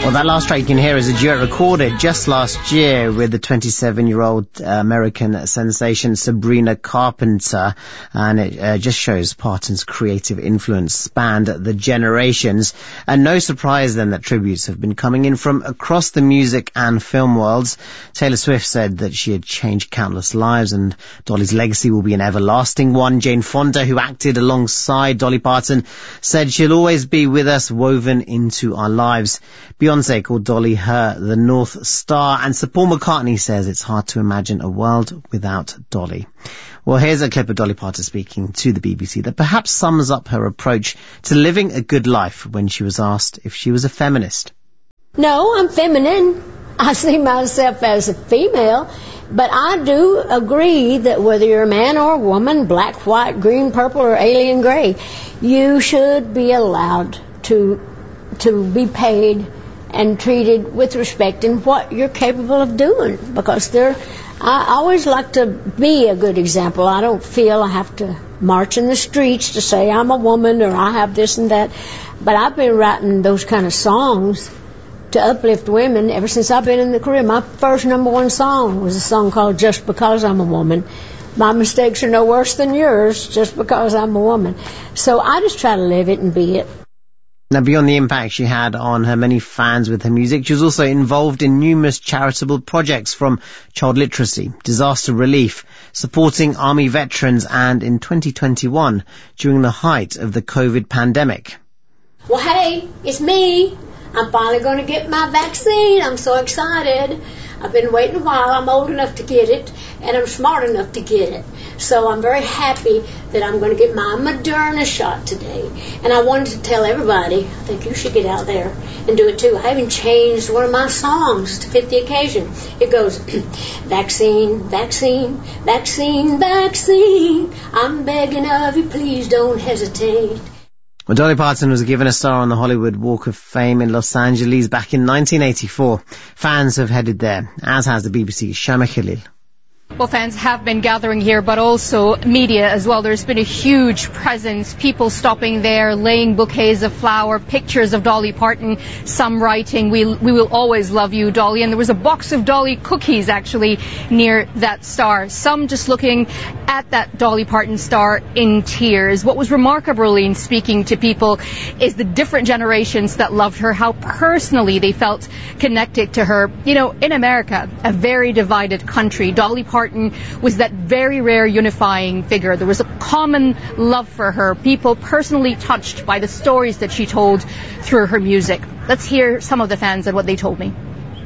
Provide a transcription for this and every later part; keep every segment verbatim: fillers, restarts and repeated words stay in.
Well, that last track you can hear is a duet recorded just last year with the twenty-seven-year-old uh, American sensation Sabrina Carpenter, and it uh, just shows Parton's creative influence spanned the generations. And no surprise then that tributes have been coming in from across the music and film worlds. Taylor Swift said that she had changed countless lives and Dolly's legacy will be an everlasting one. Jane Fonda, who acted alongside Dolly Parton, said she'll always be with us, woven into our lives. Beyonce called Dolly her the North Star, and Sir Paul McCartney says it's hard to imagine a world without Dolly. Well, here's a clip of Dolly Parton speaking to the B B C that perhaps sums up her approach to living a good life when she was asked if she was a feminist. No, I'm feminine. I see myself as a female, but I do agree that whether you're a man or a woman, black, white, green, purple, or alien gray, you should be allowed to to be paid and treated with respect in what you're capable of doing, because they're, I always like to be a good example. I don't feel I have to march in the streets to say I'm a woman or I have this and that, but I've been writing those kind of songs to uplift women ever since I've been in the career. My first number one song was a song called Just Because I'm a Woman. My mistakes are no worse than yours, just because I'm a woman. So I just try to live it and be it. Now, beyond the impact she had on her many fans with her music, she was also involved in numerous charitable projects, from child literacy, disaster relief, supporting army veterans, and in twenty twenty-one, during the height of the COVID pandemic. Well, hey, it's me. I'm finally going to get my vaccine. I'm so excited. I've been waiting a while. I'm old enough to get it, and I'm smart enough to get it. So I'm very happy that I'm going to get my Moderna shot today. And I wanted to tell everybody, I think you should get out there and do it too. I even changed one of my songs to fit the occasion. It goes, vaccine, vaccine, vaccine, vaccine. I'm begging of you, please don't hesitate. Well, Dolly Parton was given a star on the Hollywood Walk of Fame in Los Angeles back in nineteen eighty-four. Fans have headed there, as has the B B C's Shama Khalil. Well, fans have been gathering here, but also media as well. There's been a huge presence, people stopping there, laying bouquets of flower, pictures of Dolly Parton, some writing, we, we will always love you, Dolly. And there was a box of Dolly cookies, actually, near that star. Some just looking at that Dolly Parton star in tears. What was remarkable in speaking to people is the different generations that loved her, how personally they felt connected to her. You know, in America, a very divided country, Dolly Parton was that very rare unifying figure. There was a common love for her, people personally touched by the stories that she told through her music. Let's hear some of the fans and what they told me.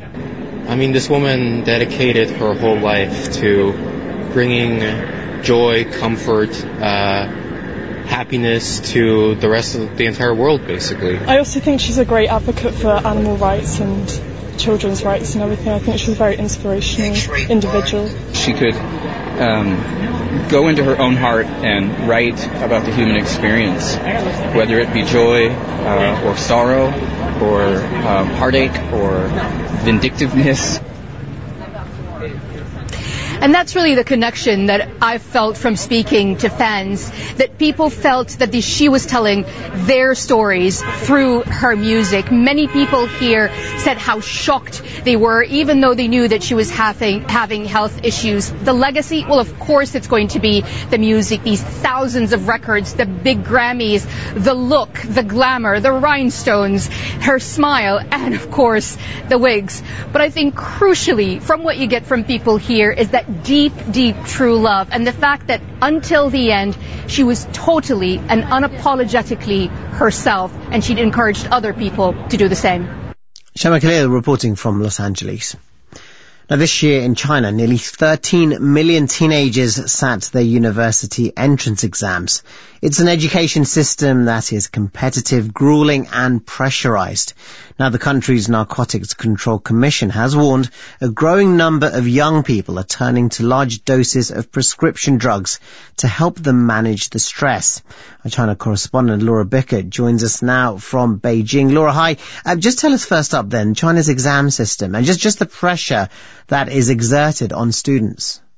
I mean, this woman dedicated her whole life to bringing joy, comfort, uh, happiness to the rest of the entire world, basically. I also think she's a great advocate for animal rights and children's rights and everything. I think she's a very inspirational individual. She could um, go into her own heart and write about the human experience, whether it be joy uh, or sorrow or um, heartache or vindictiveness. And that's really the connection that I felt from speaking to fans, that people felt that the, she was telling their stories through her music. Many people here said how shocked they were, even though they knew that she was having, having health issues. The legacy, well, of course it's going to be the music, these thousands of records, the big Grammys, the look, the glamour, the rhinestones, her smile, and of course the wigs. But I think crucially, from what you get from people here, is that deep, deep true love, and the fact that until the end she was totally and unapologetically herself, and she'd encouraged other people to do the same. Shama Khalil reporting from Los Angeles. Now, this year in China, nearly thirteen million teenagers sat their university entrance exams. It's an education system that is competitive, grueling and pressurized. Now, the country's Narcotics Control Commission has warned a growing number of young people are turning to large doses of prescription drugs to help them manage the stress. Our China correspondent Laura Bickett joins us now from Beijing. Laura, hi. Uh, just tell us first up then, China's exam system and just, just the pressure that is exerted on students.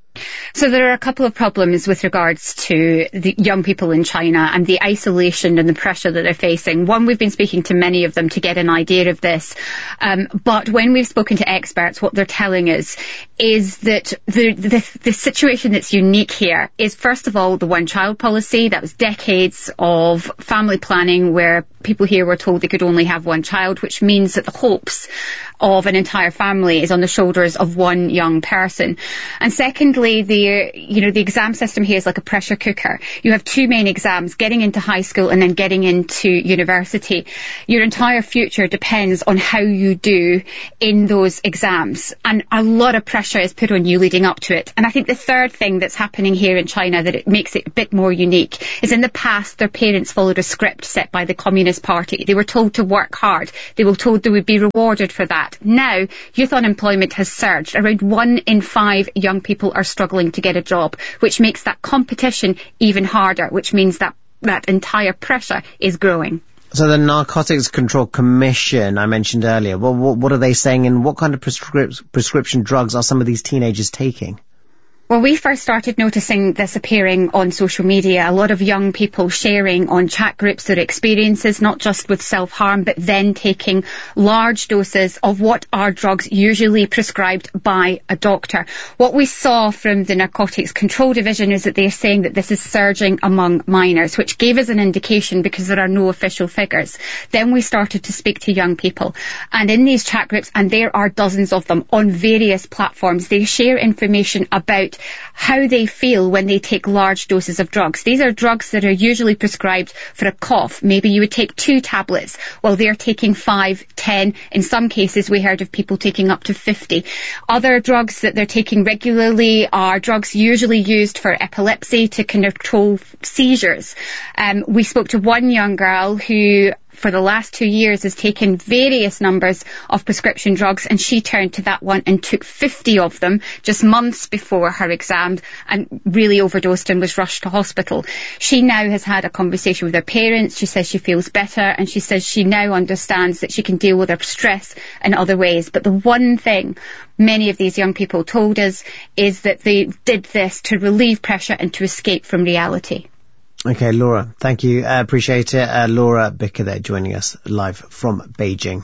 So there are a couple of problems with regards to the young people in China and the isolation and the pressure that they're facing. One, we've been speaking to many of them to get an idea of this. Um, but when we've spoken to experts, what they're telling us is that the, the, the situation that's unique here is, first of all, the one-child policy. That was decades of family planning where people here were told they could only have one child, which means that the hopes of an entire family is on the shoulders of one young person. And secondly, the you know the exam system here is like a pressure cooker. You have two main exams, getting into high school and then getting into university. Your entire future depends on how you do in those exams, and a lot of pressure is put on you leading up to it. And I think the third thing that's happening here in China that it makes it a bit more unique is, in the past, their parents followed a script set by the Communist Party. They were told to work hard. They were told they would be rewarded for that. Now, youth unemployment has surged. Around one in five young people are struggling to get a job, which makes that competition even harder, which means that that entire pressure is growing. So the Narcotics Control Commission I mentioned earlier, well, what, what are they saying, and what kind of prescrip- prescription drugs are some of these teenagers taking? When we first started noticing this appearing on social media, a lot of young people sharing on chat groups their experiences, not just with self-harm, but then taking large doses of what are drugs usually prescribed by a doctor. What we saw from the Narcotics Control Division is that they're saying that this is surging among minors, which gave us an indication because there are no official figures. Then we started to speak to young people. And in these chat groups, and there are dozens of them on various platforms, they share information about how they feel when they take large doses of drugs. These are drugs that are usually prescribed for a cough. Maybe you would take two tablets, while they're taking five, ten. In some cases, we heard of people taking up to fifty. Other drugs that they're taking regularly are drugs usually used for epilepsy to control seizures. Um, we spoke to one young girl who, for the last two years, has taken various numbers of prescription drugs, and she turned to that one and took fifty of them just months before her exam and really overdosed and was rushed to hospital. She now has had a conversation with her parents. She says she feels better, and she says she now understands that she can deal with her stress in other ways. But the one thing many of these young people told us is that they did this to relieve pressure and to escape from reality. Okay, Laura, thank you. I uh, appreciate it. Uh, Laura Bicker there joining us live from Beijing.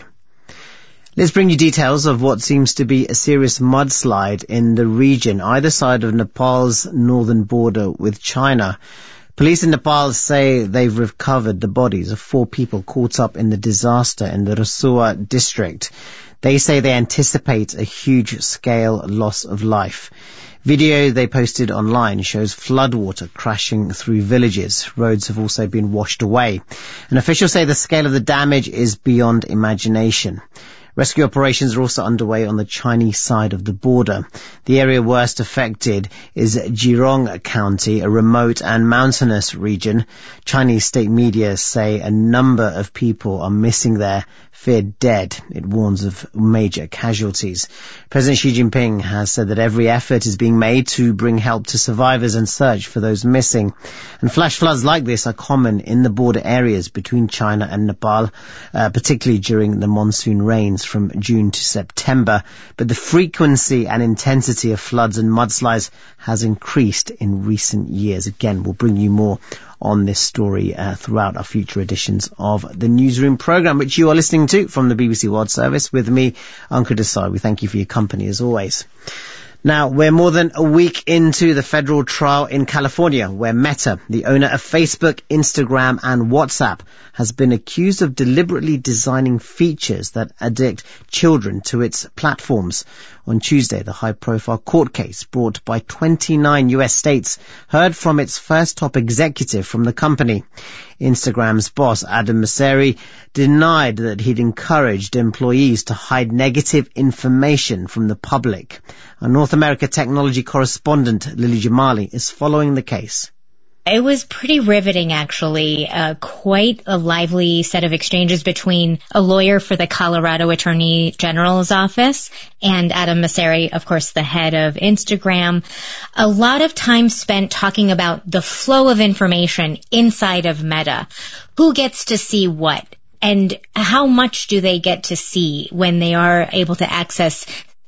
Let's bring you details of what seems to be a serious mudslide in the region, either side of Nepal's northern border with China. Police in Nepal say they've recovered the bodies of four people caught up in the disaster in the Rasuwa district. They say they anticipate a huge-scale loss of life. Video they posted online shows floodwater crashing through villages. Roads have also been washed away. And officials say the scale of the damage is beyond imagination. Rescue operations are also underway on the Chinese side of the border. The area worst affected is Jirong County, a remote and mountainous region. Chinese state media say a number of people are missing there, feared dead. It warns of major casualties. President Xi Jinping has said that every effort is being made to bring help to survivors and search for those missing. And flash floods like this are common in the border areas between China and Nepal, uh, particularly during the monsoon rains from June to September. But the frequency and intensity of floods and mudslides has increased in recent years. Again, we'll bring you more on this story uh, throughout our future editions of the Newsroom programme, which you are listening to from the B B C World Service with me, Ankur Desai. We thank you for your company as always. Now, we're more than a week into the federal trial in California, where Meta, the owner of Facebook, Instagram and WhatsApp, has been accused of deliberately designing features that addict children to its platforms. On Tuesday, the high-profile court case brought by twenty-nine U S states heard from its first top executive from the company. Instagram's boss, Adam Mosseri, denied that he'd encouraged employees to hide negative information from the public. Our North America technology correspondent, Lily Jamali, is following the case. It was pretty riveting, actually. Uh, quite a lively set of exchanges between a lawyer for the Colorado Attorney General's office and Adam Mosseri, of course, the head of Instagram. A lot of time spent talking about the flow of information inside of Meta. Who gets to see what? And how much do they get to see when they are able to access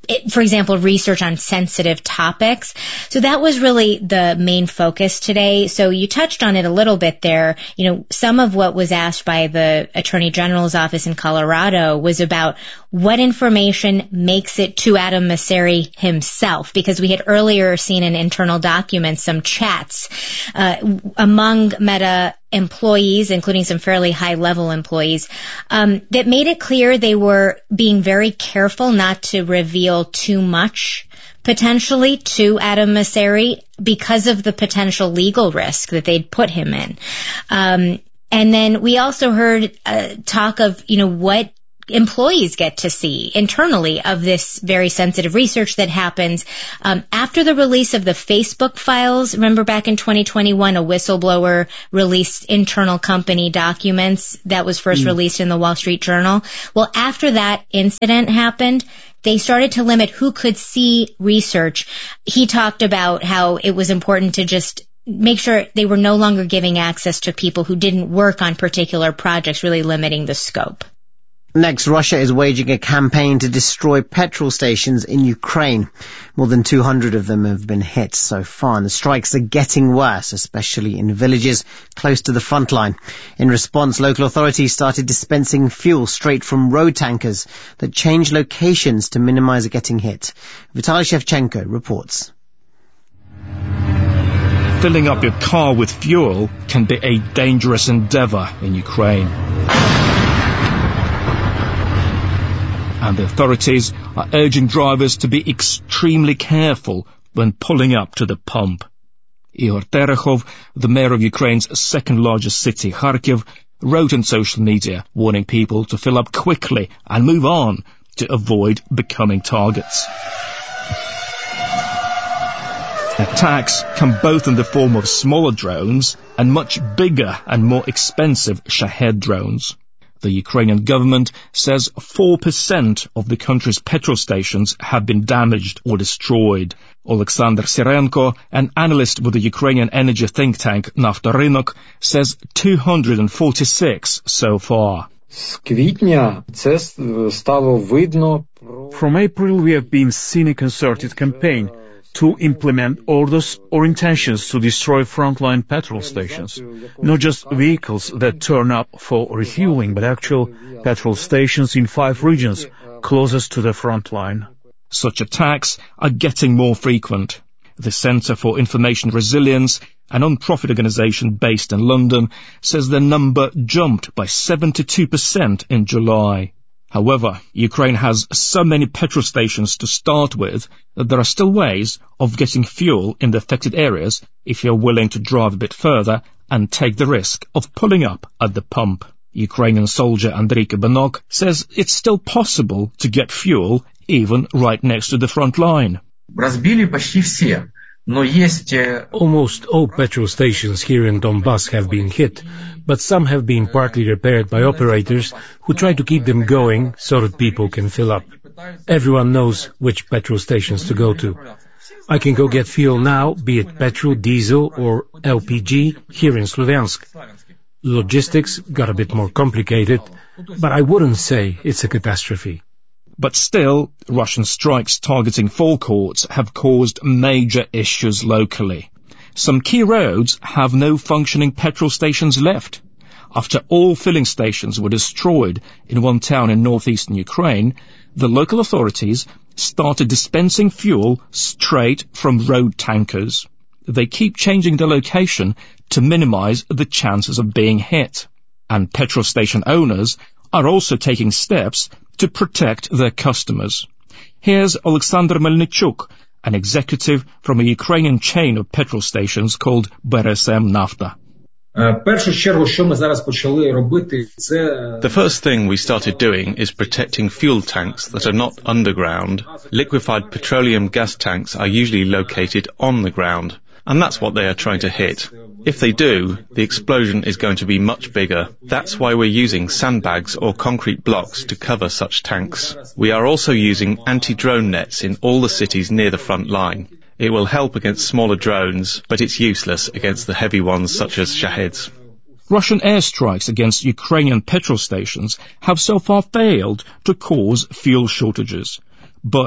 it, for example, research on sensitive topics. So that was really the main focus today. So you touched on it a little bit there. You know, some of what was asked by the Attorney General's office in Colorado was about what information makes it to Adam Mosseri himself, because we had earlier seen in internal documents some chats uh, among Meta employees, including some fairly high-level employees, um, that made it clear they were being very careful not to reveal too much potentially to Adam Mosseri because of the potential legal risk that they'd put him in. Um, and then we also heard uh, talk of, you know, what employees get to see internally of this very sensitive research that happens um, after the release of the Facebook files. Remember back in twenty twenty-one, a whistleblower released internal company documents that was first mm. released in the Wall Street Journal. Well, after that incident happened, they started to limit who could see research. He talked about how it was important to just make sure they were no longer giving access to people who didn't work on particular projects, really limiting the scope. Next, Russia is waging a campaign to destroy petrol stations in Ukraine. More than two hundred of them have been hit so far, and the strikes are getting worse, especially in villages close to the front line. In response, local authorities started dispensing fuel straight from road tankers that change locations to minimize getting hit. Vitaly Shevchenko reports. Filling up your car with fuel can be a dangerous endeavor in Ukraine. And the authorities are urging drivers to be extremely careful when pulling up to the pump. Ihor Terechov, the mayor of Ukraine's second-largest city, Kharkiv, wrote on social media warning people to fill up quickly and move on to avoid becoming targets. Attacks come both in the form of smaller drones and much bigger and more expensive Shahed drones. The Ukrainian government says four percent of the country's petrol stations have been damaged or destroyed. Alexander Sirenko, an analyst with the Ukrainian energy think tank Naftorynok, says two hundred forty-six so far. From April, we have been seeing a concerted campaign to implement orders or intentions to destroy frontline petrol stations. Not just vehicles that turn up for refueling, but actual petrol stations in five regions closest to the front line. Such attacks are getting more frequent. The Centre for Information Resilience, a non-profit organisation based in London, says the number jumped by seventy-two percent in July. However, Ukraine has so many petrol stations to start with that there are still ways of getting fuel in the affected areas if you're willing to drive a bit further and take the risk of pulling up at the pump. Ukrainian soldier Andriy Kabanok says it's still possible to get fuel even right next to the front line. Almost all petrol stations here in Donbass have been hit, but some have been partly repaired by operators who try to keep them going so that people can fill up. Everyone knows which petrol stations to go to. I can go get fuel now, be it petrol, diesel or L P G, here in Slovyansk. Logistics got a bit more complicated, but I wouldn't say it's a catastrophe. But still, Russian strikes targeting forecourts have caused major issues locally. Some key roads have no functioning petrol stations left. After all filling stations were destroyed in one town in northeastern Ukraine, the local authorities started dispensing fuel straight from road tankers. They keep changing the location to minimize the chances of being hit. And petrol station owners are also taking steps to protect their customers. Here's Alexander Melnichuk, an executive from a Ukrainian chain of petrol stations called B R S M Nafta. The first thing we started doing is protecting fuel tanks that are not underground. Liquefied petroleum gas tanks are usually located on the ground, and that's what they are trying to hit. If they do, the explosion is going to be much bigger. That's why we're using sandbags or concrete blocks to cover such tanks. We are also using anti-drone nets in all the cities near the front line. It will help against smaller drones, but it's useless against the heavy ones such as Shaheds. Russian airstrikes against Ukrainian petrol stations have so far failed to cause fuel shortages. But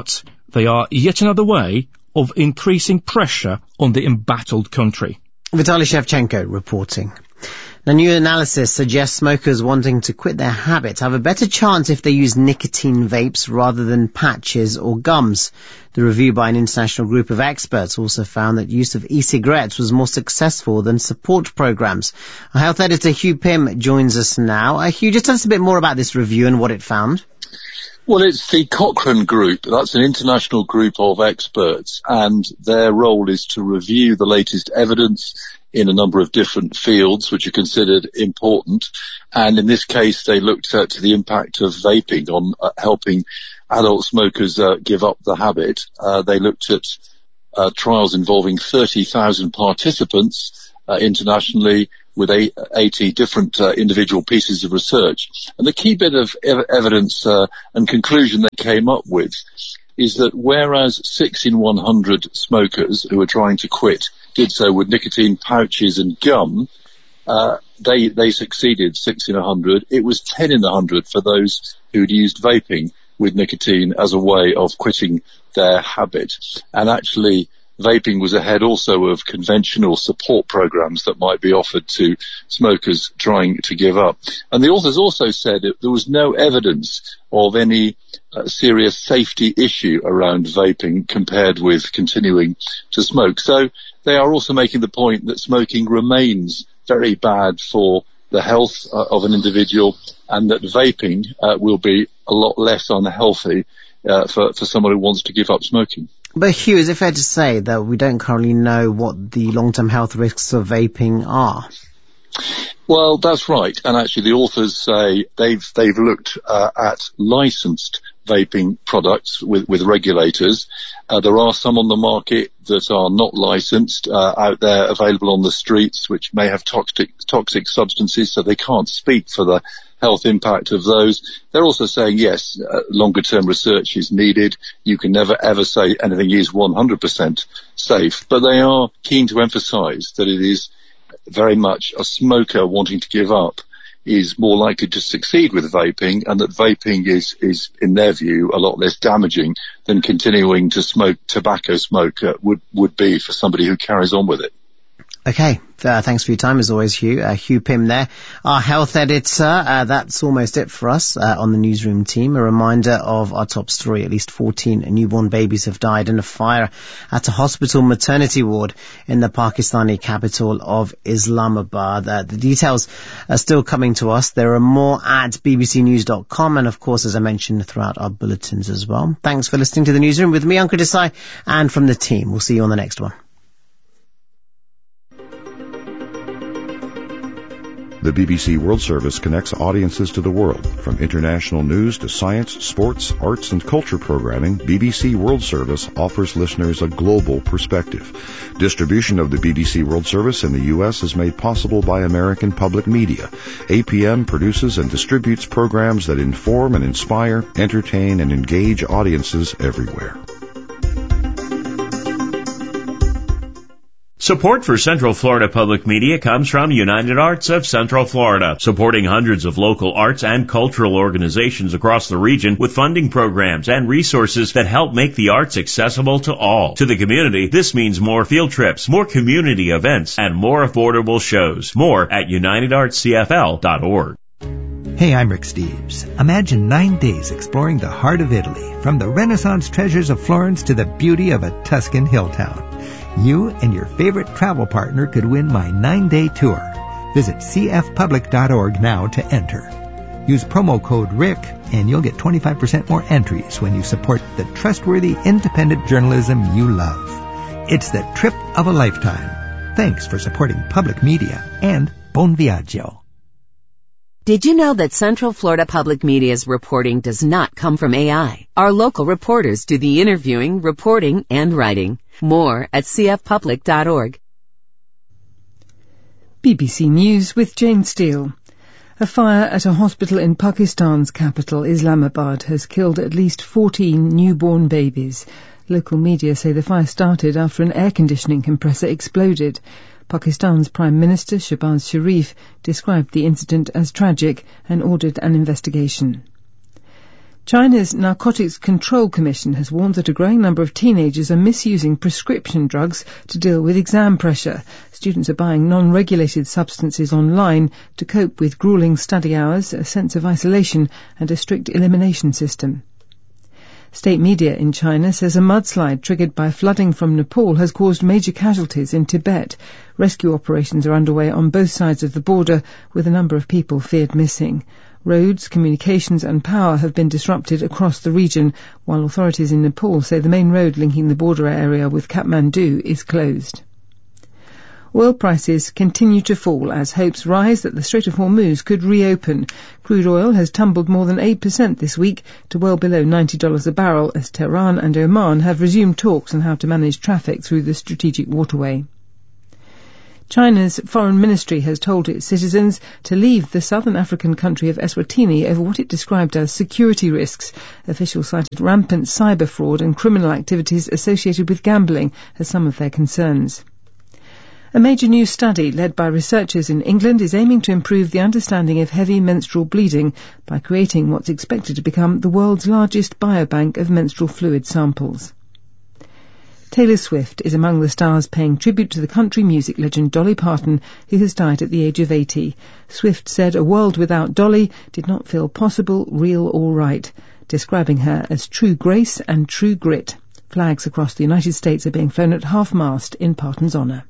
They are yet another way of increasing pressure on the embattled country. Vitaly Shevchenko reporting. The new analysis suggests smokers wanting to quit their habit have a better chance if they use nicotine vapes rather than patches or gums. The review by an international group of experts also found that use of e-cigarettes was more successful than support programs. Our health editor Hugh Pym joins us now. Uh, Hugh, just tell us a bit more about this review and what it found. Well, it's the Cochrane Group. That's an international group of experts, and their role is to review the latest evidence in a number of different fields which are considered important. And in this case, they looked at the impact of vaping on uh, helping adult smokers uh, give up the habit. Uh, they looked at uh, trials involving thirty thousand participants uh, internationally with eight, eighty different uh, individual pieces of research. And the key bit of ev- evidence uh, and conclusion they came up with is that whereas six in one hundred smokers who are trying to quit did so with nicotine pouches and gum, uh, they, they succeeded, six in a hundred. It was ten in a hundred for those who'd used vaping with nicotine as a way of quitting their habit. And actually, vaping was ahead also of conventional support programs that might be offered to smokers trying to give up. And the authors also said that there was no evidence of any uh, serious safety issue around vaping compared with continuing to smoke. So they are also making the point that smoking remains very bad for the health uh, of an individual, and that vaping uh, will be a lot less unhealthy uh, for, for someone who wants to give up smoking. But Hugh, is it fair to say that we don't currently know what the long-term health risks of vaping are? Well, that's right. And actually the authors say they've, they've looked uh, at licensed vaping products with, with regulators. Uh, there are some on the market that are not licensed, uh, out there available on the streets, which may have toxic, toxic substances, so they can't speak for the health impact of those. They're also saying, yes, uh, longer term research is needed. You can never ever say anything is one hundred percent safe, but they are keen to emphasize that it is very much a smoker wanting to give up is more likely to succeed with vaping, and that vaping is, is in their view, a lot less damaging than continuing to smoke tobacco smoke uh, would, would be for somebody who carries on with it. Okay, uh, thanks for your time as always, Hugh. Uh, Hugh Pym there, our health editor. Uh, that's almost it for us uh, on the newsroom team. A reminder of our top story: at least fourteen newborn babies have died in a fire at a hospital maternity ward in the Pakistani capital of Islamabad. Uh, the details are still coming to us. There are more at b b c news dot com, and of course, as I mentioned, throughout our bulletins as well. Thanks for listening to the newsroom with me, Ankur Desai, and from the team. We'll see you on the next one. The B B C World Service connects audiences to the world. From international news to science, sports, arts and culture programming, B B C World Service offers listeners a global perspective. Distribution of the B B C World Service in the U S is made possible by American Public Media. A P M produces and distributes programs that inform and inspire, entertain and engage audiences everywhere. Support for Central Florida Public Media comes from United Arts of Central Florida, supporting hundreds of local arts and cultural organizations across the region with funding programs and resources that help make the arts accessible to all. To the community, this means more field trips, more community events, and more affordable shows. More at united arts c f l dot org. Hey, I'm Rick Steves. Imagine nine days exploring the heart of Italy, from the Renaissance treasures of Florence to the beauty of a Tuscan hill town. You and your favorite travel partner could win my nine-day tour. Visit c f public dot org now to enter. Use promo code RICK and you'll get twenty-five percent more entries when you support the trustworthy, independent journalism you love. It's the trip of a lifetime. Thanks for supporting public media, and bon viaggio. Did you know that Central Florida Public Media's reporting does not come from A I? Our local reporters do the interviewing, reporting, and writing. More at c f public dot org. B B C News with Jane Steele. A fire at a hospital in Pakistan's capital, Islamabad, has killed at least fourteen newborn babies. Local media say the fire started after an air conditioning compressor exploded. Pakistan's Prime Minister Shehbaz Sharif described the incident as tragic and ordered an investigation. China's Narcotics Control Commission has warned that a growing number of teenagers are misusing prescription drugs to deal with exam pressure. Students are buying non-regulated substances online to cope with grueling study hours, a sense of isolation and a strict elimination system. State media in China says a mudslide triggered by flooding from Nepal has caused major casualties in Tibet. Rescue operations are underway on both sides of the border, with a number of people feared missing. Roads, communications and power have been disrupted across the region, while authorities in Nepal say the main road linking the border area with Kathmandu is closed. Oil prices continue to fall as hopes rise that the Strait of Hormuz could reopen. Crude oil has tumbled more than eight percent this week to well below ninety dollars a barrel as Tehran and Oman have resumed talks on how to manage traffic through the strategic waterway. China's foreign ministry has told its citizens to leave the southern African country of Eswatini over what it described as security risks. Officials cited rampant cyber fraud and criminal activities associated with gambling as some of their concerns. A major new study led by researchers in England is aiming to improve the understanding of heavy menstrual bleeding by creating what's expected to become the world's largest biobank of menstrual fluid samples. Taylor Swift is among the stars paying tribute to the country music legend Dolly Parton, who has died at the age of eighty. Swift said a world without Dolly did not feel possible, real or right, describing her as true grace and true grit. Flags across the United States are being flown at half-mast in Parton's honour.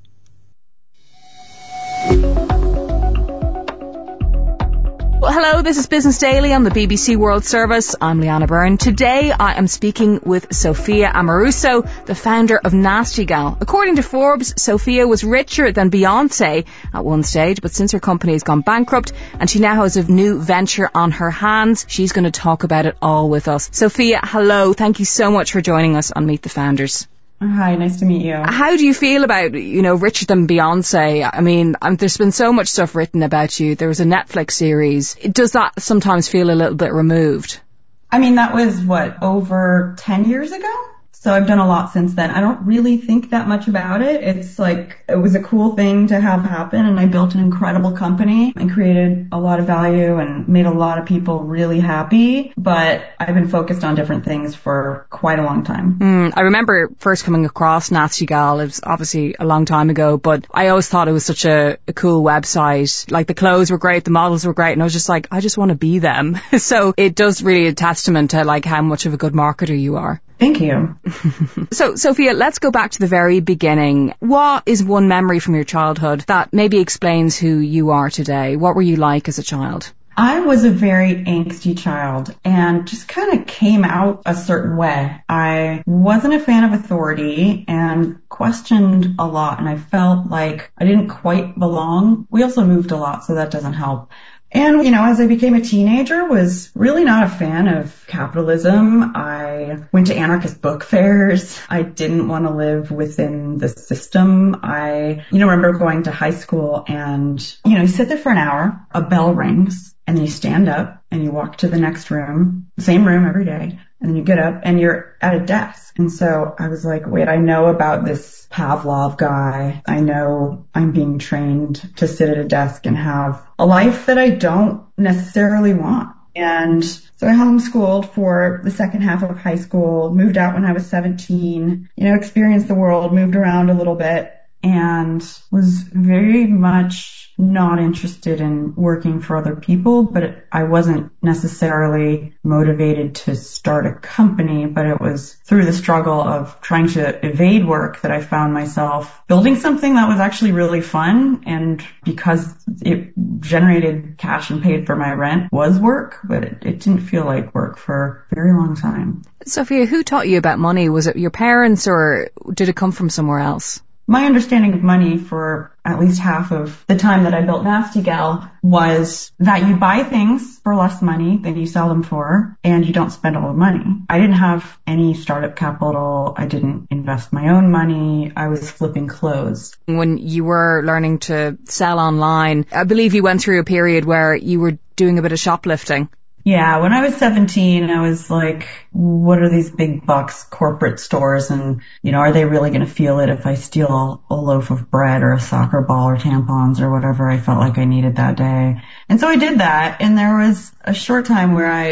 Well, hello, this is Business Daily on the B B C World Service. I'm Leanna Byrne. Today I am speaking with Sophia Amoruso, the founder of Nasty Gal. According to Forbes, Sophia was richer than Beyonce at one stage, but since her company has gone bankrupt and she now has a new venture on her hands, she's going to talk about it all with us. Sophia, hello. Thank you so much for joining us on Meet the Founders. Hi, nice to meet you. How do you feel about, you know, richer than Beyonce? I mean, um, there's been so much stuff written about you. There was a Netflix series. Does that sometimes feel a little bit removed? I mean, that was, what, over ten years ago? So I've done a lot since then. I don't really think that much about it. It's like, it was a cool thing to have happen, and I built an incredible company and created a lot of value and made a lot of people really happy. But I've been focused on different things for quite a long time. Mm, I remember first coming across Nasty Gal. It was obviously a long time ago, but I always thought it was such a, a cool website. Like, the clothes were great, the models were great, and I was just like, I just want to be them. So it does really a testament to like how much of a good marketer you are. Thank you. So, Sophia, let's go back to the very beginning. What is one memory from your childhood that maybe explains who you are today? What were you like as a child? I was a very angsty child and just kind of came out a certain way. I wasn't a fan of authority and questioned a lot, and I felt like I didn't quite belong. We also moved a lot, so that doesn't help. And, you know, as I became a teenager, was really not a fan of capitalism. I went to anarchist book fairs. I didn't want to live within the system. I, you know, remember going to high school and, you know, you sit there for an hour, a bell rings, and then you stand up and you walk to the next room, the same room every day, and then you get up and you're at a desk. And so I was like, wait, I know about this Pavlov guy. I know I'm being trained to sit at a desk and have a life that I don't necessarily want. And so I homeschooled for the second half of high school, moved out when I was seventeen, you know, experienced the world, moved around a little bit, and was very much not interested in working for other people, but I wasn't necessarily motivated to start a company, but it was through the struggle of trying to evade work that I found myself building something that was actually really fun, and because it generated cash and paid for my rent was work, but it, it didn't feel like work for a very long time. Sophia, who taught you about money? Was it your parents or did it come from somewhere else? My understanding of money for at least half of the time that I built Nasty Gal was that you buy things for less money than you sell them for, and you don't spend all the money. I didn't have any startup capital. I didn't invest my own money. I was flipping clothes. When you were learning to sell online, I believe you went through a period where you were doing a bit of shoplifting. Yeah, when I was seventeen, I was like, what are these big bucks corporate stores, and, you know, are they really going to feel it if I steal a loaf of bread or a soccer ball or tampons or whatever I felt like I needed that day? And so I did that, and there was a short time where I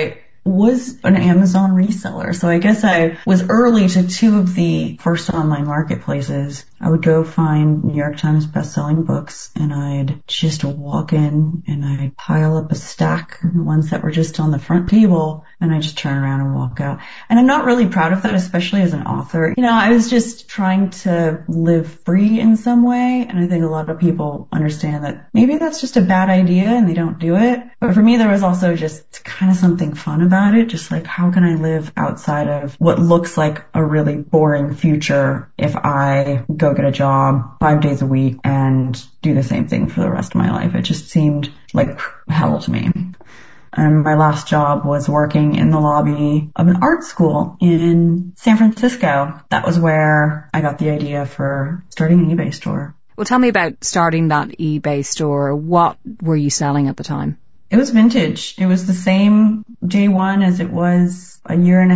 was an Amazon reseller. So I guess I was early to two of the first online marketplaces. I would go find New York Times best-selling books, and I'd just walk in and I'd pile up a stack, the ones that were just on the front table, and I'd just turn around and walk out. And I'm not really proud of that, especially as an author. You know, I was just trying to live free in some way, and I think a lot of people understand that maybe that's just a bad idea and they don't do it. But for me, there was also just kind of something fun about it, just like, how can I live outside of what looks like a really boring future if I go get a job five days a week and do the same thing for the rest of my life? It just seemed like hell to me. And my last job was working in the lobby of an art school in San Francisco. That was where I got the idea for starting an eBay store. Well, tell me about starting that eBay store. What were you selling at the time? It was vintage. It was the same day one as it was a year and a